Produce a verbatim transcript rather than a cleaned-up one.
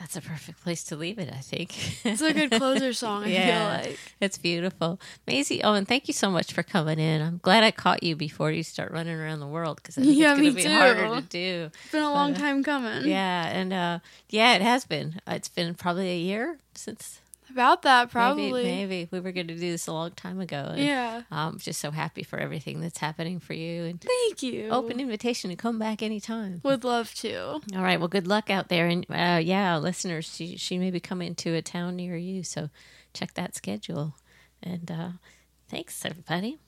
That's a perfect place to leave it, I think. It's a good closer song, I yeah, feel like. It's beautiful. Maisie, oh, and thank you so much for coming in. I'm glad I caught you before you start running around the world, because I think Yeah, it's going to me be too. harder to do. It's been a But, long uh, time coming. Yeah, and uh, yeah, it has been. It's been probably a year since... About that, probably. Maybe, maybe. We were going to do this a long time ago. And Yeah. I'm just so happy for everything that's happening for you. And Thank you. open invitation to come back anytime. Would love to. All right. Well, good luck out there. And uh, yeah, listeners, she, she may be coming to a town near you. So check that schedule. And uh, thanks, everybody.